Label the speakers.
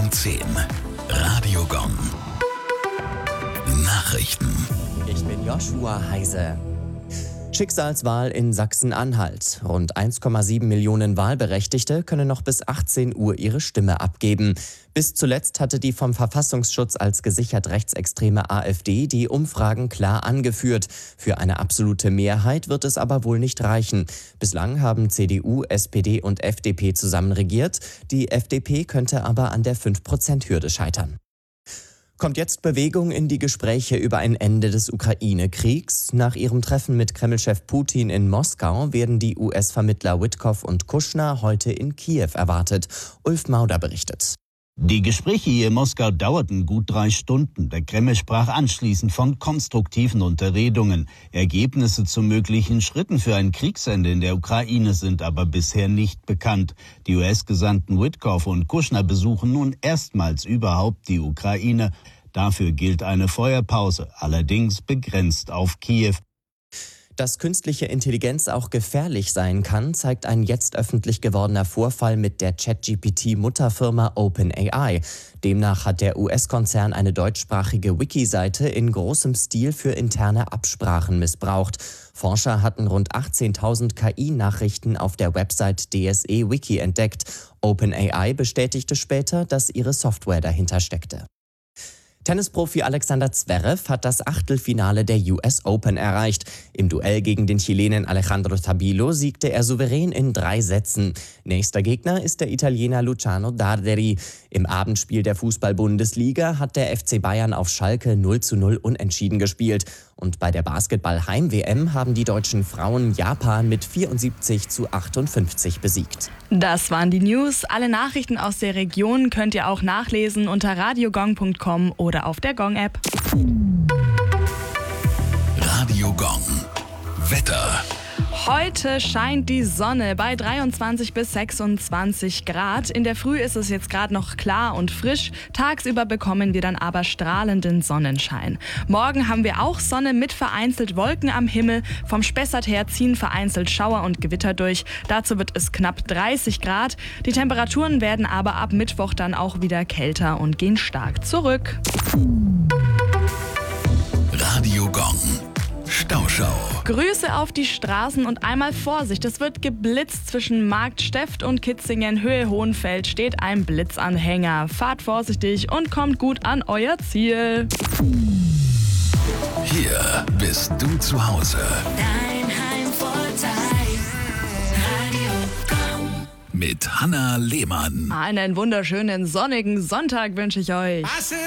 Speaker 1: 10. Radio Gong. Nachrichten.
Speaker 2: Ich bin Joshua Heise. Schicksalswahl in Sachsen-Anhalt. Rund 1,7 Millionen Wahlberechtigte können noch bis 18 Uhr ihre Stimme abgeben. Bis zuletzt hatte die vom Verfassungsschutz als gesichert rechtsextreme AfD die Umfragen klar angeführt. Für eine absolute Mehrheit wird es aber wohl nicht reichen. Bislang haben CDU, SPD und FDP zusammen regiert. Die FDP könnte aber an der 5%-Hürde scheitern. Kommt jetzt Bewegung in die Gespräche über ein Ende des Ukraine-Kriegs? Nach ihrem Treffen mit Kreml-Chef Putin in Moskau werden die US-Vermittler Witkoff und Kushner heute in Kiew erwartet. Ulf Mauder berichtet.
Speaker 3: Die Gespräche hier in Moskau dauerten gut 3 Stunden. Der Kreml sprach anschließend von konstruktiven Unterredungen. Ergebnisse zu möglichen Schritten für ein Kriegsende in der Ukraine sind aber bisher nicht bekannt. Die US-Gesandten Witkoff und Kushner besuchen nun erstmals überhaupt die Ukraine. Dafür gilt eine Feuerpause, allerdings begrenzt auf Kiew.
Speaker 2: Dass künstliche Intelligenz auch gefährlich sein kann, zeigt ein jetzt öffentlich gewordener Vorfall mit der ChatGPT-Mutterfirma OpenAI. Demnach hat der US-Konzern eine deutschsprachige Wiki-Seite in großem Stil für interne Absprachen missbraucht. Forscher hatten rund 18.000 KI-Nachrichten auf der Website DSE Wiki entdeckt. OpenAI bestätigte später, dass ihre Software dahinter steckte. Tennisprofi Alexander Zverev hat das Achtelfinale der US Open erreicht. Im Duell gegen den Chilenen Alejandro Tabilo siegte er souverän in 3 Sätzen. Nächster Gegner ist der Italiener Luciano Darderi. Im Abendspiel der Fußball-Bundesliga hat der FC Bayern auf Schalke 0:0 unentschieden gespielt. Und bei der Basketball-Heim-WM haben die deutschen Frauen Japan mit 74:58 besiegt.
Speaker 4: Das waren die News. Alle Nachrichten aus der Region könnt ihr auch nachlesen unter radiogong.com oder auf der Gong-App.
Speaker 1: Radio Gong. Wetter.
Speaker 4: Heute scheint die Sonne bei 23 bis 26 Grad. In der Früh ist es jetzt gerade noch klar und frisch. Tagsüber bekommen wir dann aber strahlenden Sonnenschein. Morgen haben wir auch Sonne mit vereinzelt Wolken am Himmel. Vom Spessart her ziehen vereinzelt Schauer und Gewitter durch. Dazu wird es knapp 30 Grad. Die Temperaturen werden aber ab Mittwoch dann auch wieder kälter und gehen stark zurück.
Speaker 1: Radio Gong. Stauschau.
Speaker 4: Grüße auf die Straßen und einmal Vorsicht, es wird geblitzt. Zwischen Marktsteft und Kitzingen, Höhe Hohenfeld, steht ein Blitzanhänger. Fahrt vorsichtig und kommt gut an euer Ziel.
Speaker 1: Hier bist du zu Hause.
Speaker 5: Dein Heimvorteil. Radio Gong.
Speaker 1: Mit Hanna Lehmann.
Speaker 4: Einen wunderschönen sonnigen Sonntag wünsche ich euch.